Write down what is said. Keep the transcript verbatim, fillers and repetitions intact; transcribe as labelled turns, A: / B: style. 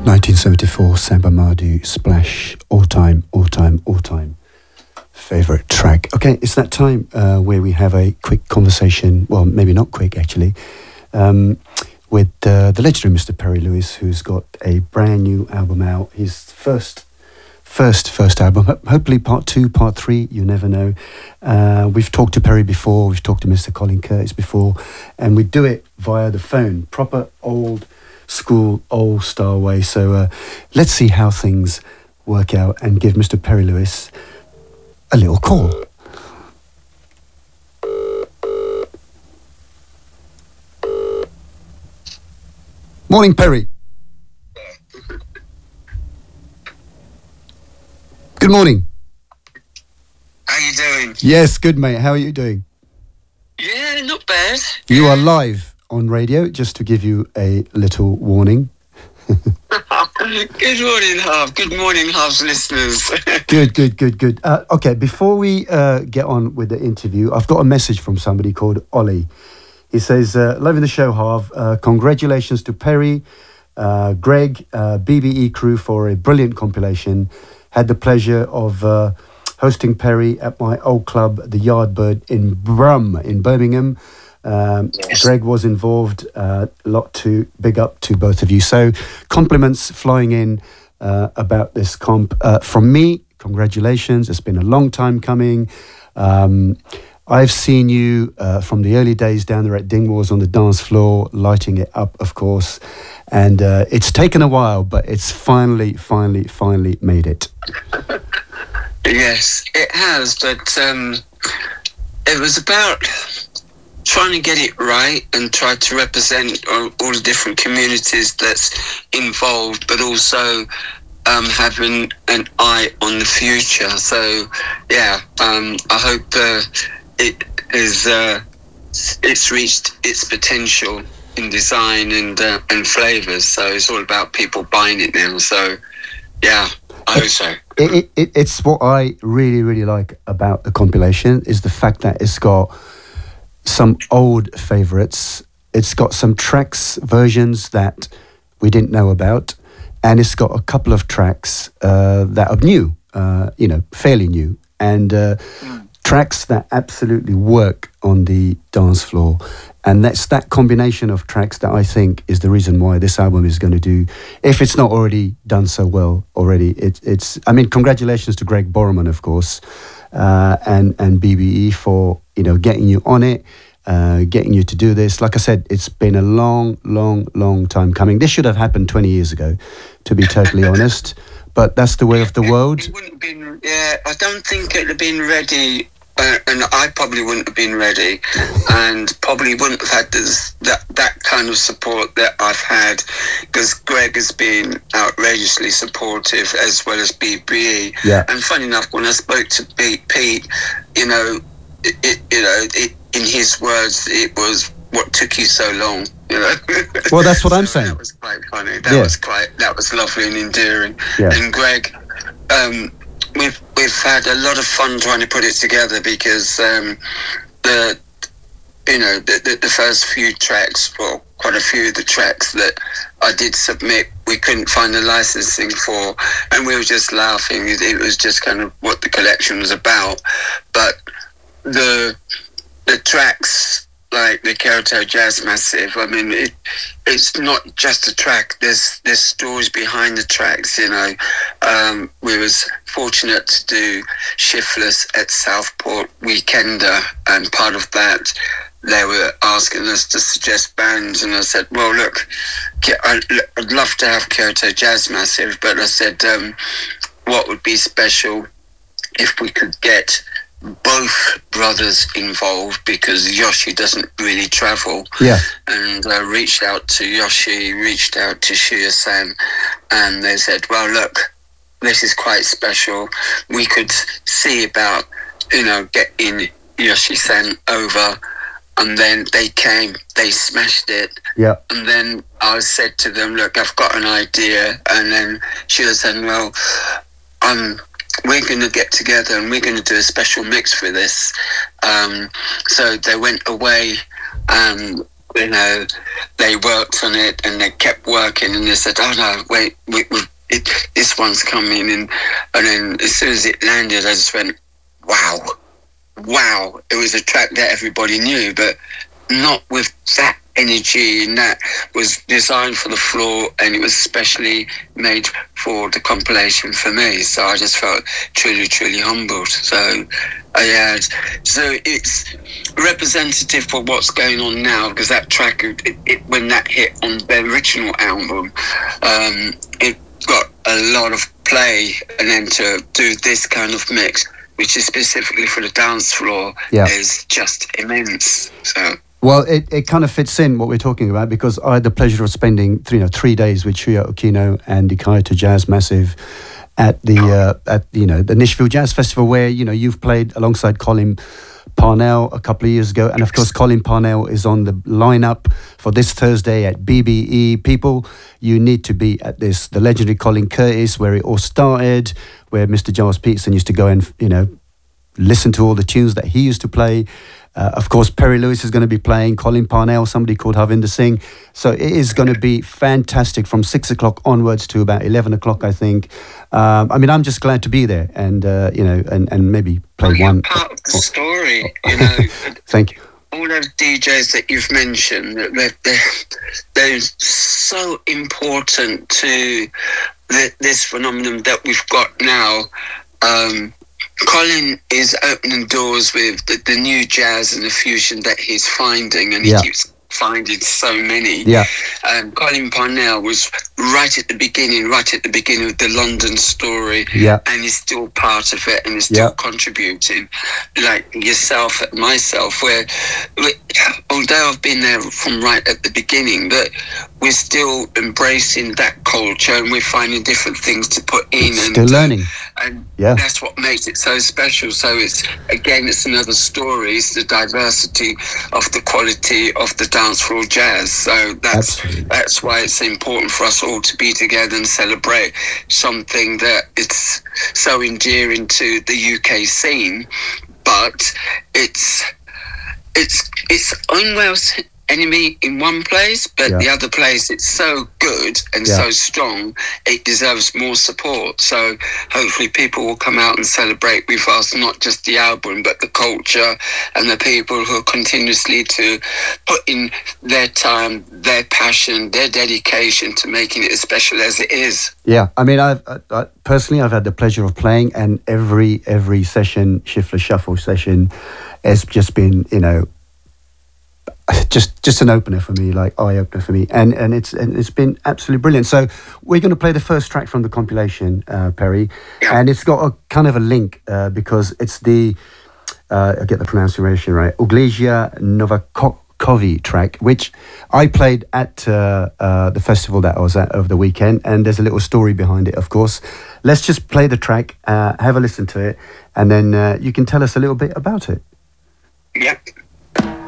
A: nineteen seventy-four, Samba Madu, Splash, all time, all time, all time favourite track. Okay, it's that time uh, where we have a quick conversation, well, maybe not quick actually, um, with uh, the legendary Mister Perry Lewis, who's got a brand new album out, his first First, first album, hopefully part two, part three, you never know. Uh, we've talked to Perry before, we've talked to Mister Colin Curtis before, and we do it via the phone, proper old school, old style way. So uh, let's see how things work out and give Mister Perry Lewis a little call. Morning, Perry. Good morning.
B: How you doing?
A: Yes, good, mate. How are you doing?
B: Yeah, not bad.
A: You are live on radio, just to give you a little warning.
B: Good morning, Harv. Good morning, Harv's listeners.
A: Good, good, good, good. Uh, okay, before we uh, get on with the interview, I've got a message from somebody called Ollie. He says, uh, loving the show, Harv. Uh, congratulations to Perry, uh, Greg, uh, B B E crew for a brilliant compilation. Had the pleasure of uh, hosting Perry at my old club, the Yardbird in Brum in Birmingham. Um, yes. Greg was involved. A uh, lot to big up to both of you. So compliments flying in uh, about this comp. Uh, from me, congratulations. It's been a long time coming. Um, I've seen you uh, from the early days down there at Dingwalls on the dance floor, lighting it up, of course. And uh, it's taken a while, but it's finally, finally, finally made it.
B: Yes, it has. But um, it was about trying to get it right and try to represent all, all the different communities that's involved, but also um, having an eye on the future. So, yeah, um, I hope uh, it is. Uh, it's reached its potential in design and uh, and flavors. So it's all about people buying it now. So, yeah, I hope so.
A: It, it, it's what I really, really like about the compilation is the fact that it's got some old favourites. It's got some tracks, versions that we didn't know about, and it's got a couple of tracks uh, that are new, uh, you know, fairly new, and uh, mm. tracks that absolutely work on the dance floor. And that's that combination of tracks that I think is the reason why this album is going to do, if it's not already done so well already. It, it's, I mean, congratulations to Greg Borman, of course, uh, and and B B E for, you know, getting you on it, uh, getting you to do this. Like I said, it's been a long, long, long time coming. This should have happened twenty years ago, to be totally honest. But that's the way of the world.
B: It wouldn't have been, yeah, I don't think it'd have been ready. Uh, and I probably wouldn't have been ready, and probably wouldn't have had this, that that kind of support that I've had, because Greg has been outrageously supportive as well as B B E.
A: Yeah.
B: And funny enough, when I spoke to Pete, Pete you know, it, it, you know, it, in his words, it was what took you so long. You know.
A: Well, that's what
B: so
A: I'm saying.
B: That was quite funny. That
A: yeah.
B: was quite. That was lovely and endearing.
A: Yeah.
B: And Greg. Um, We've we've had a lot of fun trying to put it together, because um, the you know the, the the first few tracks, well, quite a few of the tracks that I did submit, we couldn't find the licensing for, and we were just laughing. It, it was just kind of what the collection was about. But the the tracks like the Kyoto Jazz Massive, I mean, it it's not just a track. There's there's stories behind the tracks. You know, um, we was fortunate to do Shiftless at Southport Weekender, and part of that, they were asking us to suggest bands, and I said, well, look, I'd love to have Kyoto Jazz Massive, but I said, um, what would be special if we could get both brothers involved, because Yoshi doesn't really travel.
A: Yeah.
B: And I uh, reached out to Yoshi, reached out to Shia-san, and they said, well, look, this is quite special. We could see about, you know, getting Yoshi-san over. And then they came, they smashed it.
A: Yeah.
B: And then I said to them, look, I've got an idea. And then Shia-san, well, I'm... we're going to get together and we're going to do a special mix for this. Um, so they went away and you know, they worked on it and they kept working, and they said, "Oh no, wait, we, we, it, this one's coming," and and then as soon as it landed, I just went, "Wow, wow!" It was a track that everybody knew, but not with that energy, and that was designed for the floor, and it was specially made for the compilation for me. So I just felt truly, truly humbled. So I had, so it's representative for what's going on now, because that track, it, it, when that hit on the original album, um, it got a lot of play, and then to do this kind of mix, which is specifically for the dance floor,
A: yeah.
B: is just immense. So.
A: Well, it, it kind of fits in what we're talking about, because I had the pleasure of spending three, you know, three days with Shuya Okino and the Kyoto Jazz Massive at the uh, at you know the Nishville Jazz Festival, where you know you've played alongside Colin Parnell a couple of years ago, and of course Colin Parnell is on the lineup for this Thursday at B B E. People, you need to be at this. The legendary Colin Curtis, where it all started, where Mister Giles Peterson used to go and you know listen to all the tunes that he used to play. Uh, of course, Perry Lewis is going to be playing, Colin Parnell, somebody called Harvinder Singh. So it is going to be fantastic from six o'clock onwards to about eleven o'clock, I think. Um, I mean, I'm just glad to be there and, uh, you know, and, and maybe play
B: well, you're
A: one.
B: part of the story, you know.
A: Thank you.
B: All those D Js that you've mentioned, they're, they're, they're so important to the, this phenomenon that we've got now. Um, Colin is opening doors with the, the new jazz and the fusion that he's finding, and he
A: yeah.
B: keeps finding so many.
A: Yeah.
B: Um, Colin Parnell was right at the beginning, right at the beginning of the London story,
A: yeah.
B: and he's still part of it, and is still
A: yeah.
B: contributing, like yourself and myself, where we, although I've been there from right at the beginning, but we're still embracing that culture, and we're finding different things to put in.
A: It's
B: and
A: still learning.
B: And
A: yeah.
B: that's what makes it so special. So it's, again, it's another story. It's the diversity of the quality of the dance floor jazz. So that's
A: Absolutely.
B: that's why it's important for us all to be together and celebrate something that it's so endearing to the U K scene, but it's it's its own worst enemy in one place, but
A: yeah.
B: the other place it's so good and
A: yeah.
B: so strong, it deserves more support. So hopefully people will come out and celebrate with us, not just the album, but the culture and the people who are continuously to put in their time, their passion, their dedication to making it as special as it is.
A: Yeah, I mean, I've I, I, personally I've had the pleasure of playing, and every every session, Schiffler Shuffle session, has just been, you know, just just an opener for me, like eye opener for me, and and it's and it's been absolutely brilliant. So we're going to play the first track from the compilation, uh, Perry,
B: yeah.
A: and it's got a kind of a link uh, because it's the uh, I get the pronunciation right, Uglesia Novakovi track, which I played at uh, uh, the festival that I was at over the weekend, and there's a little story behind it, of course. Let's just play the track, uh, have a listen to it, and then uh, you can tell us a little bit about it.
B: Yep.